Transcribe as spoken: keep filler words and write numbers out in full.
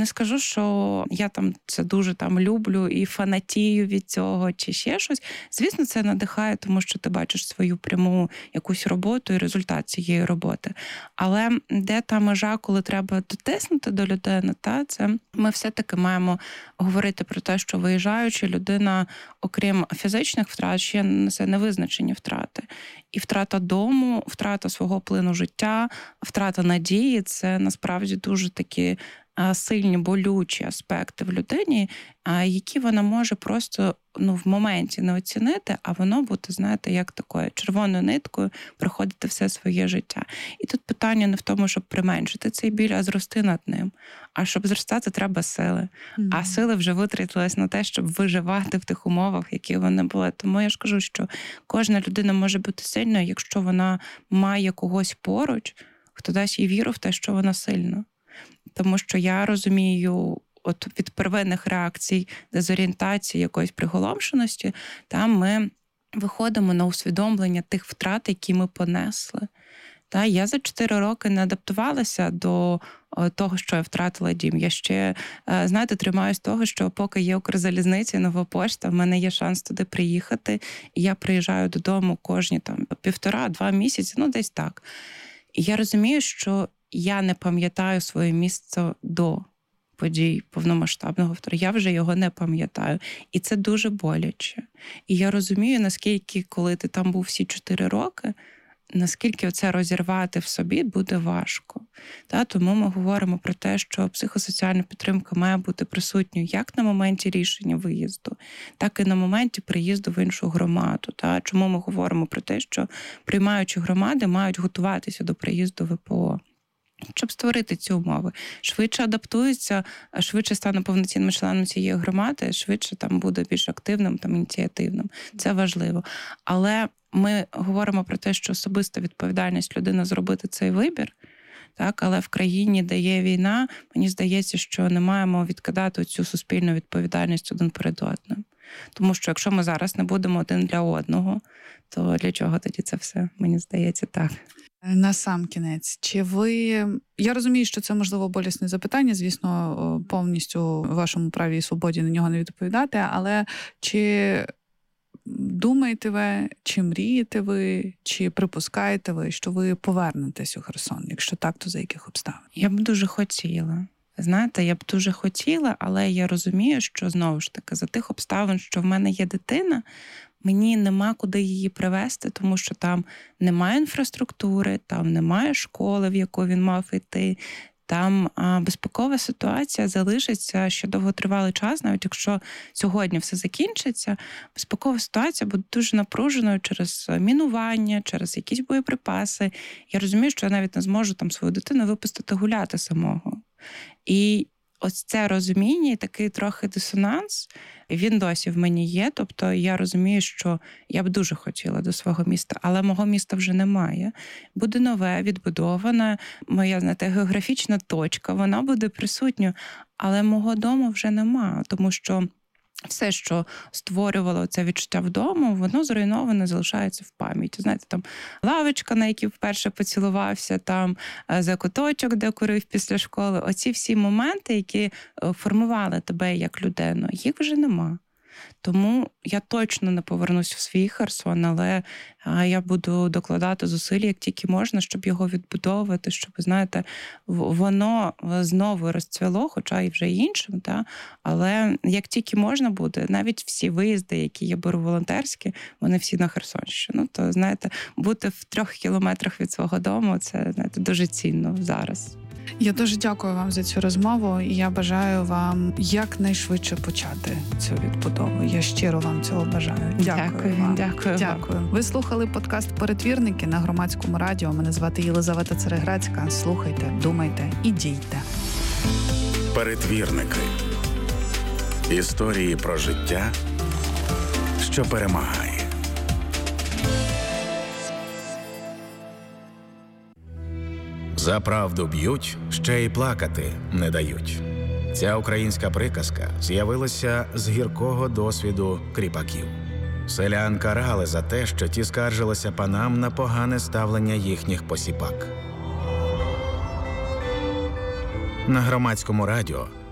не скажу, що я там це дуже там люблю і фанатію від цього чи ще щось. Звісно, це надихає, тому що ти бачиш свою пряму якусь роботу і результат цієї роботи. Але де та межа, коли треба дотиснути до людини, та це ми все-таки маємо говорити про те, що виїжджаючи, людина, окрім фізичних втрат, ще несе невизначені втрати. І втрата дому, втрата свого плину життя, втрата надії – це насправді дуже такі сильні, болючі аспекти в людині, які вона може просто ну, в моменті не оцінити, а воно бути, знаєте, як такою червоною ниткою проходити все своє життя. І тут питання не в тому, щоб применшити цей біль, а зрости над ним. А щоб зростати, треба сили. Mm-hmm. А сили вже витратились на те, щоб виживати в тих умовах, які вони були. Тому я ж кажу, що кожна людина може бути сильною, якщо вона має когось поруч, хто дасть їй віру в те, що вона сильна. Тому що я розумію, от від первинних реакцій дезорієнтації, якоїсь приголомшеності, там ми виходимо на усвідомлення тих втрат, які ми понесли. Та я за чотири роки не адаптувалася до того, що я втратила дім. Я ще, знаєте, тримаюсь того, що поки є Укрзалізниця і Нова пошта, в мене є шанс туди приїхати, і я приїжджаю додому кожні там півтора-два місяці, ну десь так. І я розумію, що я не пам'ятаю своє місце до подій повномасштабного вторгнення. Я вже його не пам'ятаю. І це дуже боляче. І я розумію, наскільки, коли ти там був всі чотири роки, наскільки це розірвати в собі буде важко. Та, тому ми говоримо про те, що психосоціальна підтримка має бути присутньою як на моменті рішення виїзду, так і на моменті приїзду в іншу громаду. Та. Чому ми говоримо про те, що приймаючі громади мають готуватися до приїзду ВПО? Щоб створити ці умови. Швидше адаптується, швидше стане повноцінним членом цієї громади, швидше там буде більш активним, там, ініціативним. Це важливо. Але ми говоримо про те, що особиста відповідальність людини зробити цей вибір, так, але в країні, де є війна, мені здається, що не маємо відкидати цю суспільну відповідальність один перед одним. Тому що якщо ми зараз не будемо один для одного, то для чого тоді це все? Мені здається, так. На сам кінець, чи ви... Я розумію, що це, можливо, болісне запитання, звісно, повністю в вашому праві і свободі на нього не відповідати, але чи думаєте ви, чи мрієте ви, чи припускаєте ви, що ви повернетесь у Херсон? Якщо так, то за яких обставин? Я б дуже хотіла. Знаєте, я б дуже хотіла, але я розумію, що, знову ж таки, за тих обставин, що в мене є дитина, мені нема куди її привезти, тому що там немає інфраструктури, там немає школи, в яку він мав йти. Там а, безпекова ситуація залишиться ще довготривалий час, навіть якщо сьогодні все закінчиться, безпекова ситуація буде дуже напруженою через мінування, через якісь боєприпаси. Я розумію, що я навіть не зможу там свою дитину випустити гуляти самого. І ось це розуміння і такий трохи дисонанс, він досі в мені є. Тобто я розумію, що я б дуже хотіла до свого міста, але мого міста вже немає. Буде нове, відбудоване, моя, знаєте, географічна точка, вона буде присутньою, але мого дому вже нема, тому що все, що створювало це відчуття вдома, воно зруйноване, залишається в пам'яті. Знаєте, там лавочка, на якій вперше поцілувався, там закуточок, де курив після школи. Оці всі моменти, які формували тебе як людину, їх вже нема. Тому я точно не повернусь в свій Херсон, але я буду докладати зусиль, як тільки можна, щоб його відбудовувати, щоб, знаєте, воно знову розцвіло, хоча і вже іншим, та? Але як тільки можна буде, навіть всі виїзди, які я беру волонтерські, вони всі на Херсонщину. То, знаєте, бути в трьох кілометрах від свого дому, це, знаєте, дуже цінно зараз. Я дуже дякую вам за цю розмову, і я бажаю вам якнайшвидше почати цю відбудову. Я щиро вам цього бажаю. Дякую, дякую вам. Дякую. Дякую. Ви слухали подкаст «Перетвірники» на Громадському радіо. Мене звати Єлизавета Цереграцька. Слухайте, думайте і дійте. Перетвірники. Історії про життя, що перемагає. За правду б'ють, ще й плакати не дають. Ця українська приказка з'явилася з гіркого досвіду кріпаків. Селян карали за те, що ті скаржилися панам на погане ставлення їхніх посіпак. На Громадському радіо